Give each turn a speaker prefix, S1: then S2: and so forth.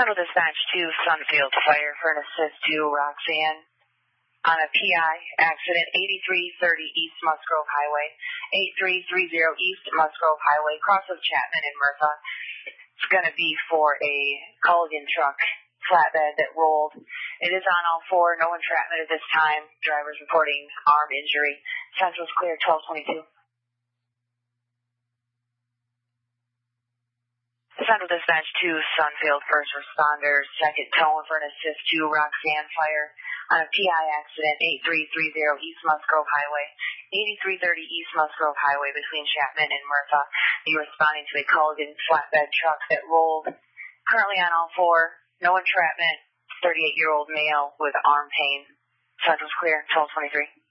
S1: Central Dispatch to Sunfield Fire for an assist to Roxanne on a PI accident, 8330 East Musgrove Highway, 8330 East Musgrove Highway, cross of Chapman and Murtha. It's going to be for a Culligan truck flatbed that rolled. It is on all four, no entrapment at this time. Driver's reporting arm injury. Central's clear, 1222. Central Dispatch to Sunfield First Responders, second tone for an assist to Roxanne Fire on a PI accident, 8330 East Musgrove Highway, 8330 East Musgrove Highway between Chapman and Murtha. You're responding to a Culligan flatbed truck that rolled. Currently on all four, no entrapment, 38-year-old male with arm pain. Central's clear, 1223.